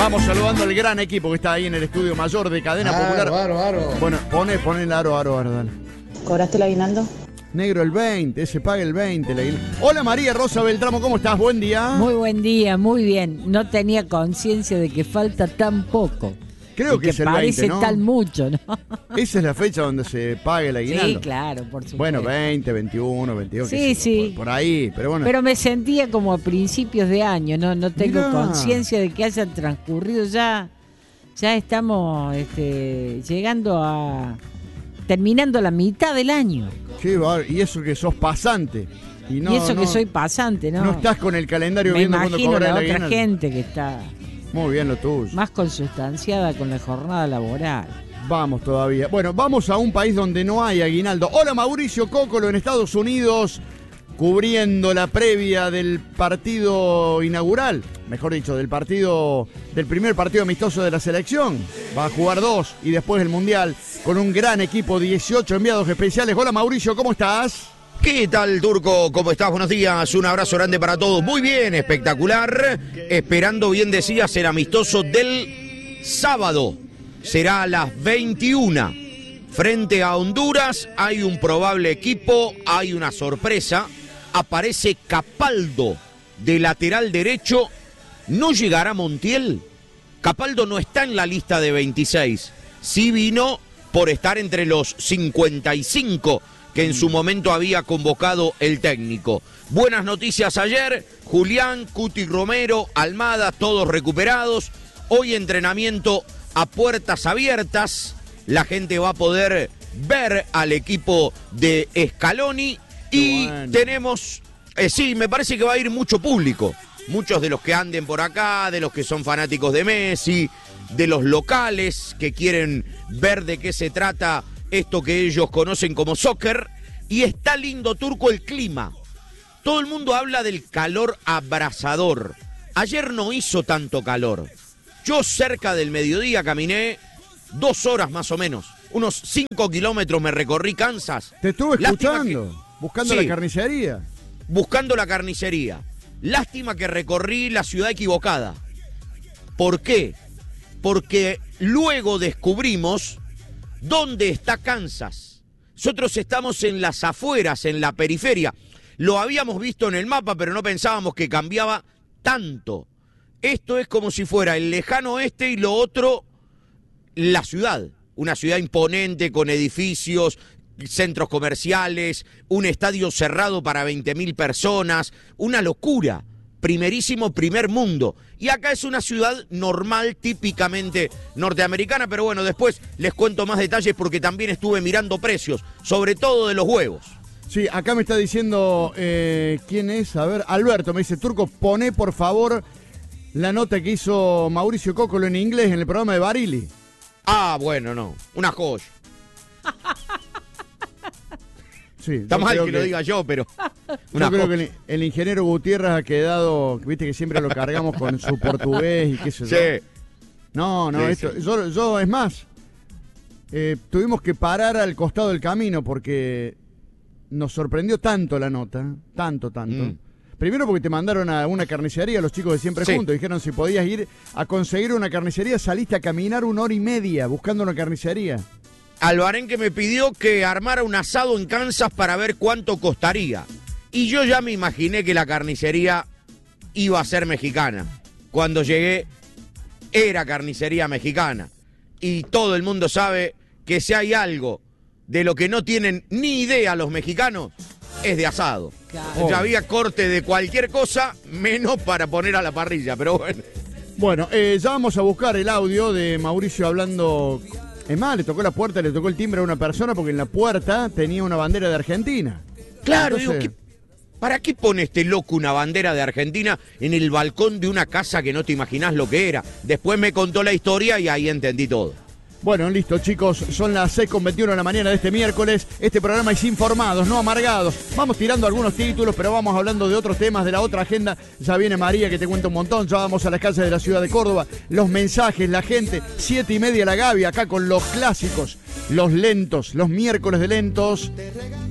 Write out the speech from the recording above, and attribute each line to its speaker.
Speaker 1: Vamos saludando al gran equipo que está ahí en el estudio mayor de Cadena Popular.
Speaker 2: Aro.
Speaker 1: Bueno, pone el aro, dale.
Speaker 3: ¿Cobraste el aguinaldo?
Speaker 1: Negro el 20, ese paga el 20. Hola María Rosa Beltramo, ¿cómo estás? Buen día.
Speaker 4: Muy buen día, muy bien. No tenía conciencia de que falta tan poco.
Speaker 1: Creo que es el 20,
Speaker 4: parece
Speaker 1: ¿no?
Speaker 4: tan mucho, ¿no?
Speaker 1: Esa es la fecha donde se paga el aguinaldo.
Speaker 4: Sí, claro, por supuesto.
Speaker 1: Bueno, 20, 21, 22.
Speaker 4: Sí, sí.
Speaker 1: Por ahí, pero bueno.
Speaker 4: Pero me sentía como a principios de año, no tengo
Speaker 1: Mirá.
Speaker 4: conciencia de que hayan transcurrido ya estamos llegando terminando la mitad del año.
Speaker 1: Qué bárbaro. Y eso que sos pasante. Y eso
Speaker 4: que soy pasante, ¿no?
Speaker 1: No estás con el calendario
Speaker 4: me
Speaker 1: viendo cuándo
Speaker 4: imagino
Speaker 1: cobrar
Speaker 4: la
Speaker 1: el
Speaker 4: otra
Speaker 1: aguinaldo.
Speaker 4: gente que está
Speaker 1: Muy bien lo tuyo.
Speaker 4: más consustanciada con la jornada laboral.
Speaker 1: Vamos todavía. Bueno, vamos a un país donde no hay aguinaldo. Hola Mauricio Cócolo en Estados Unidos, cubriendo la previa del partido inaugural, mejor dicho, del primer partido amistoso de la selección. Va a jugar 2 y después el Mundial con un gran equipo, 18 enviados especiales. Hola Mauricio, ¿cómo estás?
Speaker 2: ¿Qué tal, Turco? ¿Cómo estás? Buenos días. Un abrazo grande para todos. Muy bien, espectacular. Esperando, bien decías, el amistoso del sábado. Será a las 21. Frente a Honduras hay un probable equipo, hay una sorpresa. Aparece Capaldo de lateral derecho. ¿No llegará Montiel? Capaldo no está en la lista de 26. Sí vino por estar entre los 55 que en su momento había convocado el técnico. Buenas noticias ayer, Julián, Cuti Romero, Almada, todos recuperados. Hoy entrenamiento a puertas abiertas. La gente va a poder ver al equipo de Scaloni. Y
Speaker 1: bueno,
Speaker 2: tenemos, sí, me parece que va a ir mucho público. Muchos de los que anden por acá, de los que son fanáticos de Messi, de los locales que quieren ver de qué se trata esto que ellos conocen como soccer. Y está lindo, Turco, el clima. Todo el mundo habla del calor abrasador. Ayer no hizo tanto calor. Yo cerca del mediodía caminé 2 horas más o menos. Unos 5 kilómetros me recorrí Kansas.
Speaker 1: Te estuve
Speaker 2: Lástima
Speaker 1: escuchando, buscando
Speaker 2: Sí.
Speaker 1: la carnicería.
Speaker 2: Buscando la carnicería. Lástima que recorrí la ciudad equivocada. ¿Por qué? Porque luego descubrimos dónde está Kansas. Nosotros estamos en las afueras, en la periferia. Lo habíamos visto en el mapa, pero no pensábamos que cambiaba tanto. Esto es como si fuera el lejano oeste y lo otro, la ciudad. Una ciudad imponente con edificios, centros comerciales, un estadio cerrado para 20.000 personas. Una locura. Primerísimo primer mundo. Y acá es una ciudad normal, típicamente norteamericana, pero bueno, después les cuento más detalles porque también estuve mirando precios, sobre todo de los huevos.
Speaker 1: Sí, acá me está diciendo, ¿quién es? A ver, Alberto, me dice, Turco, poné por favor la nota que hizo Mauricio Cócolo en inglés en el programa de Barili.
Speaker 2: Ah, bueno, no, una joya.
Speaker 1: Sí,
Speaker 2: Está
Speaker 1: yo
Speaker 2: mal
Speaker 1: creo
Speaker 2: que lo diga yo, pero
Speaker 1: Yo creo que el ingeniero Gutiérrez ha quedado, viste que siempre lo cargamos con su portugués y qué sé yo.
Speaker 2: Sí.
Speaker 1: No,
Speaker 2: Sí,
Speaker 1: esto,
Speaker 2: sí.
Speaker 1: Yo es más, tuvimos que parar al costado del camino porque nos sorprendió tanto la nota, tanto. Primero porque te mandaron a una carnicería los chicos de Siempre
Speaker 2: Sí.
Speaker 1: Juntos, dijeron si podías ir a conseguir una carnicería, saliste a caminar 1 hora y media buscando una carnicería.
Speaker 2: Alvarenque me pidió que armara un asado en Kansas para ver cuánto costaría. Y yo ya me imaginé que la carnicería iba a ser mexicana. Cuando llegué, era carnicería mexicana. Y todo el mundo sabe que si hay algo de lo que no tienen ni idea los mexicanos, es de asado.
Speaker 4: Claro.
Speaker 2: Ya había corte de cualquier cosa, menos para poner a la parrilla, pero bueno.
Speaker 1: Bueno, ya vamos a buscar el audio de Mauricio hablando. Es más, le tocó la puerta, le tocó el timbre a una persona porque en la puerta tenía una bandera de Argentina.
Speaker 2: Claro,
Speaker 1: Entonces,
Speaker 2: digo, ¿para qué pone este loco una bandera de Argentina en el balcón de una casa que no te imaginás lo que era? Después me contó la historia y ahí entendí todo.
Speaker 1: Bueno, listo, chicos. Son las 6:21 de la mañana de este miércoles. Este programa es Informados, no amargados. Vamos tirando algunos títulos, pero vamos hablando de otros temas, de la otra agenda. Ya viene María, que te cuenta un montón. Ya vamos a las calles de la ciudad de Córdoba. Los mensajes, la gente. 7:30 la Gaby, acá con los clásicos, los lentos, los miércoles de lentos.